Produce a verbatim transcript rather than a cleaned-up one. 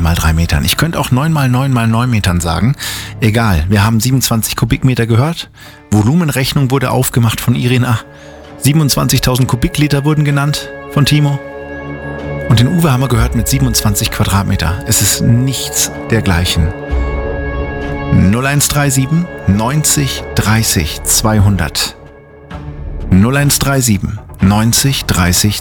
mal drei Metern. Ich könnte auch neun mal neun mal neun Metern sagen. Egal, wir haben siebenundzwanzig Kubikmeter gehört. Volumenrechnung wurde aufgemacht von Irina. siebenundzwanzigtausend Kubikliter wurden genannt von Timo. Und den Uwe haben wir gehört mit siebenundzwanzig Quadratmeter. Es ist nichts dergleichen. null eins drei sieben neunzig dreißig zweihundert. null eins drei sieben neunzig dreißig